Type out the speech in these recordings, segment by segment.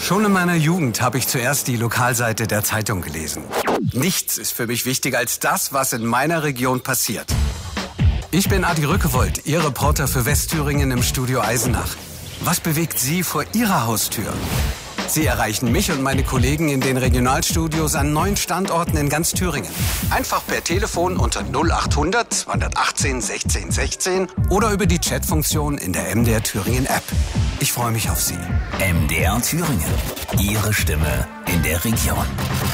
Schon in meiner Jugend habe ich zuerst die Lokalseite der Zeitung gelesen. Nichts ist für mich wichtiger als das, was in meiner Region passiert. Ich bin Adi Rückewold, Ihr Reporter für Westthüringen im Studio Eisenach. Was bewegt Sie vor Ihrer Haustür? Sie erreichen mich und meine Kollegen in den Regionalstudios an 9 Standorten in ganz Thüringen. Einfach per Telefon unter 0800 218 16 16 oder über die Chatfunktion in der MDR Thüringen App. Ich freue mich auf Sie. MDR Thüringen. Ihre Stimme in der Region.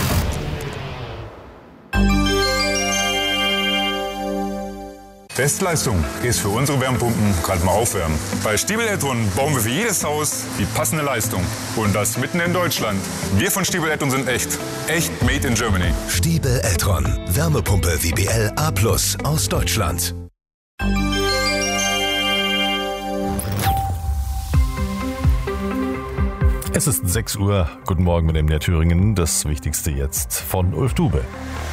Bestleistung ist für unsere Wärmepumpen gerade mal aufwärmen. Bei Stiebel Eltron bauen wir für jedes Haus die passende Leistung. Und das mitten in Deutschland. Wir von Stiebel Eltron sind echt. Echt made in Germany. Stiebel Eltron. Wärmepumpe WBL A+ aus Deutschland. Es ist 6 Uhr. Guten Morgen mit MDR Thüringen. Das Wichtigste jetzt von Ulf Dube.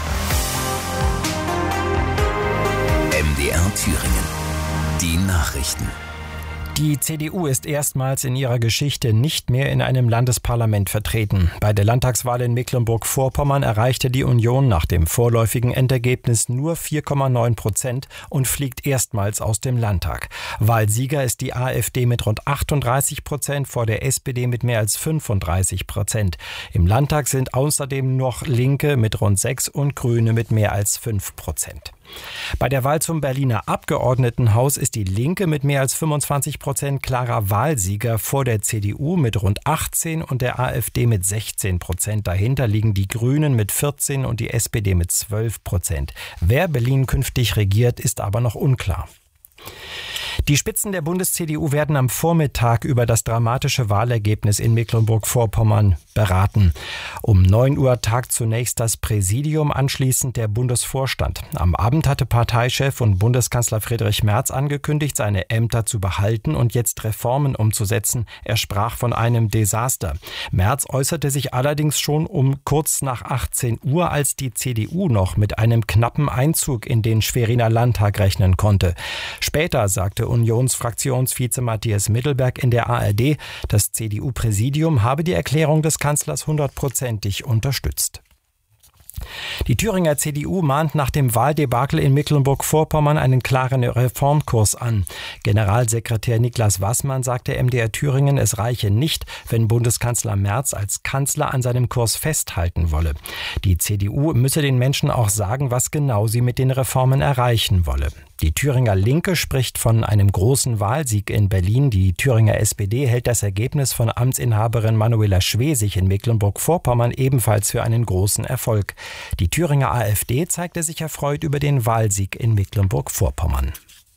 MDR Thüringen. Die Nachrichten. Die CDU ist erstmals in ihrer Geschichte nicht mehr in einem Landesparlament vertreten. Bei der Landtagswahl in Mecklenburg-Vorpommern erreichte die Union nach dem vorläufigen Endergebnis nur 4,9% und fliegt erstmals aus dem Landtag. Wahlsieger ist die AfD mit rund 38%, vor der SPD mit mehr als 35%. Im Landtag sind außerdem noch Linke mit rund 6% und Grüne mit mehr als 5%. Bei der Wahl zum Berliner Abgeordnetenhaus ist die Linke mit mehr als 25% klarer Wahlsieger, vor der CDU mit rund 18% und der AfD mit 16%. Dahinter liegen die Grünen mit 14% und die SPD mit 12%. Wer Berlin künftig regiert, ist aber noch unklar. Die Spitzen der Bundes-CDU werden am Vormittag über das dramatische Wahlergebnis in Mecklenburg-Vorpommern beraten. Um 9 Uhr tagt zunächst das Präsidium, anschließend der Bundesvorstand. Am Abend hatte Parteichef und Bundeskanzler Friedrich Merz angekündigt, seine Ämter zu behalten und jetzt Reformen umzusetzen. Er sprach von einem Desaster. Merz äußerte sich allerdings schon um kurz nach 18 Uhr, als die CDU noch mit einem knappen Einzug in den Schweriner Landtag rechnen konnte. Später sagte Unionsfraktionsvize Matthias Mittelberg in der ARD, das CDU-Präsidium habe die Erklärung des Kanzlers 100%ig unterstützt. Die Thüringer CDU mahnt nach dem Wahldebakel in Mecklenburg-Vorpommern einen klaren Reformkurs an. Generalsekretär Niklas Wassmann sagte MDR Thüringen, es reiche nicht, wenn Bundeskanzler Merz als Kanzler an seinem Kurs festhalten wolle. Die CDU müsse den Menschen auch sagen, was genau sie mit den Reformen erreichen wolle. Die Thüringer Linke spricht von einem großen Wahlsieg in Berlin. Die Thüringer SPD hält das Ergebnis von Amtsinhaberin Manuela Schwesig in Mecklenburg-Vorpommern ebenfalls für einen großen Erfolg. Die Thüringer AfD zeigte sich erfreut über den Wahlsieg in Mecklenburg-Vorpommern.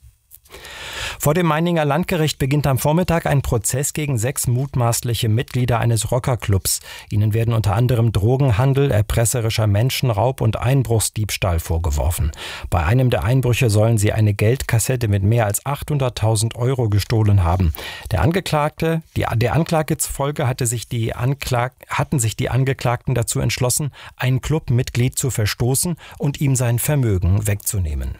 Vor dem Meininger Landgericht beginnt am Vormittag ein Prozess gegen 6 mutmaßliche Mitglieder eines Rockerclubs. Ihnen werden unter anderem Drogenhandel, erpresserischer Menschenraub und Einbruchsdiebstahl vorgeworfen. Bei einem der Einbrüche sollen sie eine Geldkassette mit mehr als 800.000 Euro gestohlen haben. Der Anklage zufolge hatten sich die Angeklagten dazu entschlossen, ein Clubmitglied zu verstoßen und ihm sein Vermögen wegzunehmen.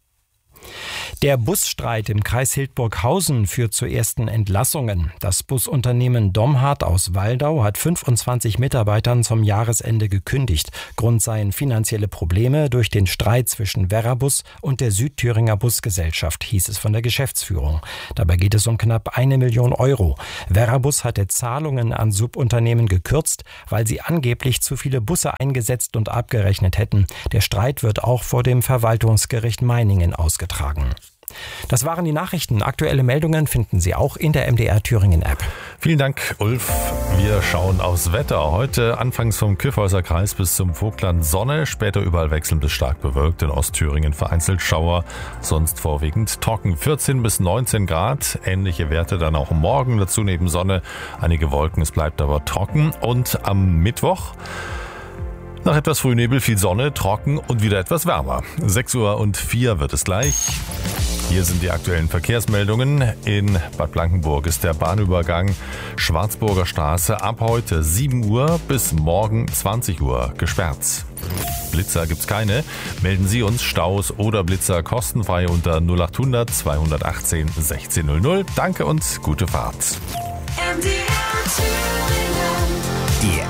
Der Busstreit im Kreis Hildburghausen führt zu ersten Entlassungen. Das Busunternehmen Domhardt aus Waldau hat 25 Mitarbeitern zum Jahresende gekündigt. Grund seien finanzielle Probleme durch den Streit zwischen Verrabus und der Südthüringer Busgesellschaft, hieß es von der Geschäftsführung. Dabei geht es um knapp 1 Million Euro. Verrabus hatte Zahlungen an Subunternehmen gekürzt, weil sie angeblich zu viele Busse eingesetzt und abgerechnet hätten. Der Streit wird auch vor dem Verwaltungsgericht Meiningen ausgetragen. Das waren die Nachrichten. Aktuelle Meldungen finden Sie auch in der MDR Thüringen App. Vielen Dank, Ulf. Wir schauen aufs Wetter. Heute anfangs vom Kyffhäuser Kreis bis zum Vogtland Sonne, später überall wechselnd bis stark bewölkt. In Ostthüringen vereinzelt Schauer, sonst vorwiegend trocken. 14 bis 19 Grad, ähnliche Werte dann auch morgen. Dazu neben Sonne einige Wolken, es bleibt aber trocken. Und am Mittwoch nach etwas Frühnebel viel Sonne, trocken und wieder etwas wärmer. 6:04 Uhr wird es gleich. Hier sind die aktuellen Verkehrsmeldungen. In Bad Blankenburg ist der Bahnübergang Schwarzburger Straße ab heute 7 Uhr bis morgen 20 Uhr gesperrt. Blitzer gibt's keine. Melden Sie uns Staus oder Blitzer kostenfrei unter 0800 218 1600. Danke und gute Fahrt. MDR Thüringen.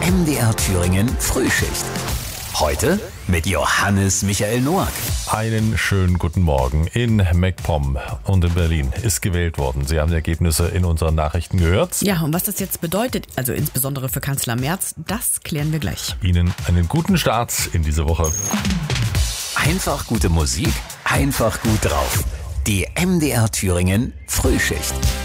MDR Thüringen Frühschicht. Heute mit Johannes Michael Noack. Einen schönen guten Morgen. In MacPom und in Berlin ist gewählt worden. Sie haben die Ergebnisse in unseren Nachrichten gehört. Ja, und was das jetzt bedeutet, also insbesondere für Kanzler Merz, das klären wir gleich. Ihnen einen guten Start in diese Woche. Einfach gute Musik, einfach gut drauf. Die MDR Thüringen Frühschicht.